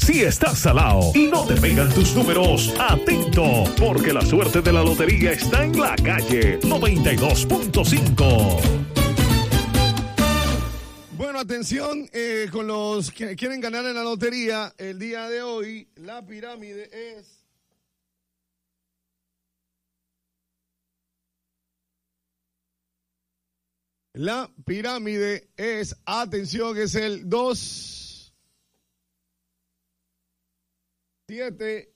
Si estás salado y no te pegan tus números, atento, porque la suerte de la lotería está en la calle 92.5. Bueno, atención, con los que quieren ganar en la lotería, el día de hoy, la pirámide es... La pirámide es, atención, es el 2, 7,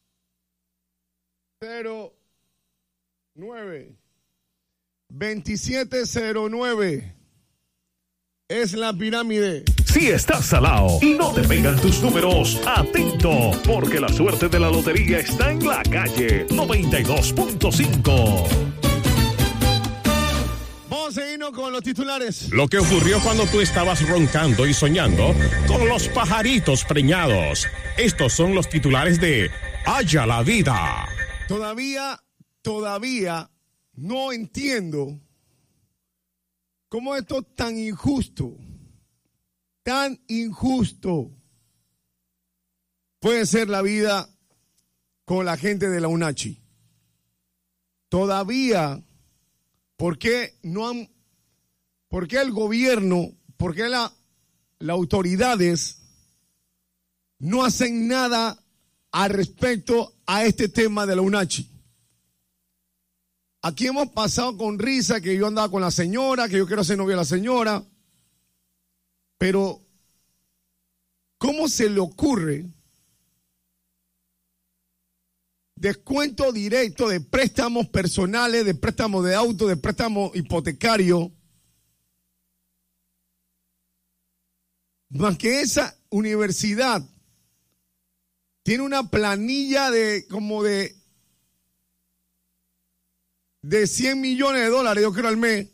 0, 9, 2709. Es la pirámide. Si estás salado y no te pegan tus números, atento, porque la suerte de la lotería está en la calle 92.5. Vamos a seguirnos con los titulares. Lo que ocurrió cuando tú estabas roncando y soñando con los pajaritos preñados. Estos son los titulares de Haya la Vida. Todavía no entiendo cómo esto es tan injusto puede ser la vida con la gente de la UNACHI. Todavía, ¿por qué el gobierno, por qué las autoridades no hacen nada al respecto a este tema de la UNACHI? Aquí hemos pasado con risa que yo andaba con la señora, que yo quiero hacer novia a la señora, pero ¿cómo se le ocurre descuento directo de préstamos personales, de préstamos de auto, de préstamos hipotecarios? Más que esa universidad tiene una planilla de como de 100 millones de dólares, yo creo, al mes.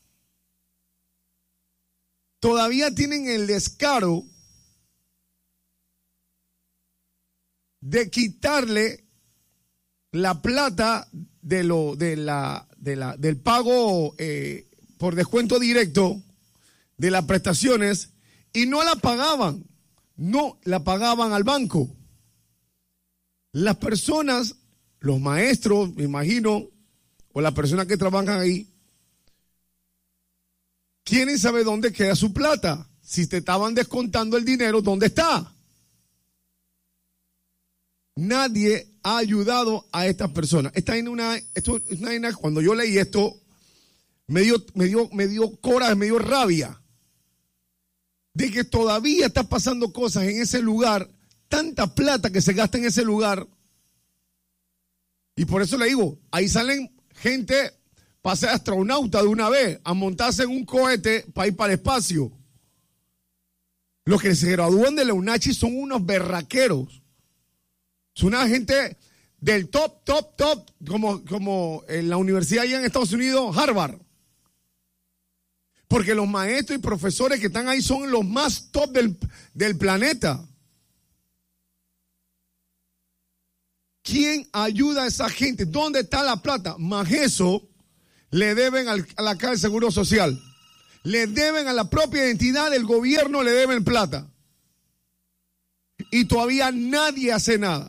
Todavía tienen el descaro de quitarle la plata del pago por descuento directo de las prestaciones y no la pagaban al banco. Las personas, los maestros, me imagino, o las personas que trabajan ahí, quieren saber dónde queda su plata. Si te estaban descontando el dinero, ¿dónde está? Nadie ha ayudado a estas personas. Cuando yo leí esto, me dio coraje, me dio rabia de que todavía está pasando cosas en ese lugar, tanta plata que se gasta en ese lugar. Y por eso le digo, ahí salen gente para ser astronauta de una vez, a montarse en un cohete para ir para el espacio. Los que se gradúan de la UNACHI son unos berraqueros. Es una gente del top, como en la universidad allá en Estados Unidos, Harvard. Porque los maestros y profesores que están ahí son los más top del planeta. ¿Quién ayuda a esa gente? ¿Dónde está la plata? Más eso, le deben a la Caja de Seguro Social. Le deben a la propia entidad del gobierno, le deben plata. Y todavía nadie hace nada.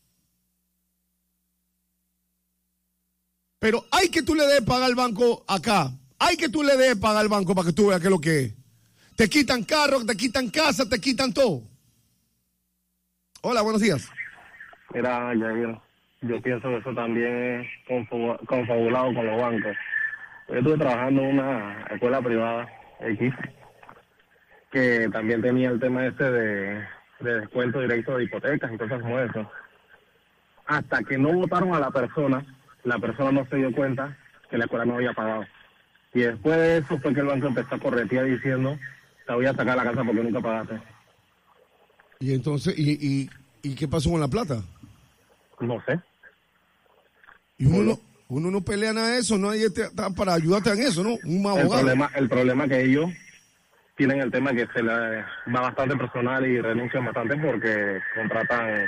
Pero hay que tú le debes pagar al banco acá. Hay que tú le debes pagar al banco para que tú veas qué es lo que es. Te quitan carros, te quitan casa, te quitan todo. Hola, buenos días. Mira, yo pienso que eso también es confabulado con los bancos. Yo estuve trabajando en una escuela privada X, que también tenía el tema ese de descuento directo de hipotecas y cosas como eso. Hasta que no votaron a la persona no se dio cuenta que la escuela no había pagado. Y después de eso fue que el banco empezó a corretear diciendo, te voy a sacar la casa porque nunca pagaste. Y entonces, ¿y qué pasó con la plata? No sé. Y uno no pelea nada de eso, no hay para ayudarte en eso, ¿no? Un abogado. El problema que ellos tienen el tema que se le va bastante personal y renuncian bastante porque contratan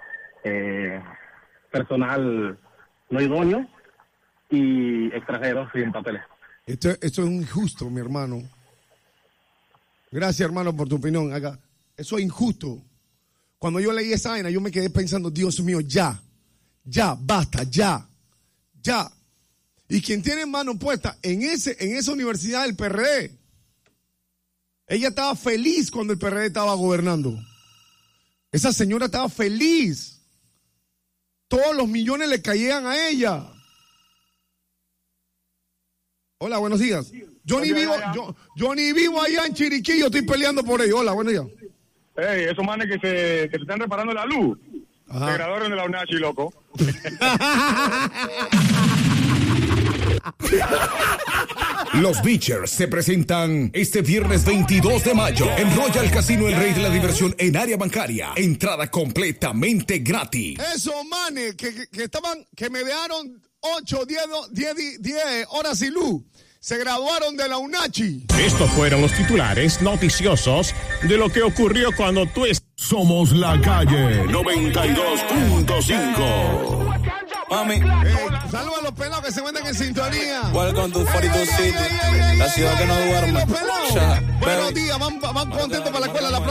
personal no idóneo y extranjeros sin papeles. Esto es injusto, mi hermano. Gracias, hermano, por tu opinión acá. Eso es injusto. Cuando yo leí esa vaina, yo me quedé pensando, Dios mío, ya, basta, ya. Y quien tiene mano puesta en esa universidad del PRD, ella estaba feliz cuando el PRD estaba gobernando. Esa señora estaba feliz. Todos los millones le caían a ella. Hola, buenos días. Yo ni vivo allá en Chiriquí, yo estoy peleando por ello. Hola, buenos días. Hey, esos manes que se están reparando la luz. Ajá. Se graduaron de la UNACHI, loco. Los Beachers se presentan este viernes 22 de mayo en Royal Casino El Rey de la Diversión en área bancaria. Entrada completamente gratis. Esos manes que me dejaron 8, 10 horas y luz, se graduaron de la UNACHI. Estos fueron los titulares noticiosos de lo que ocurrió cuando tú Somos la calle 92.5. Mami, Saludos a los pelados que se meten en sintonía. welcome to 42 City, la ciudad que no duerme. Buenos días, van contentos para la escuela.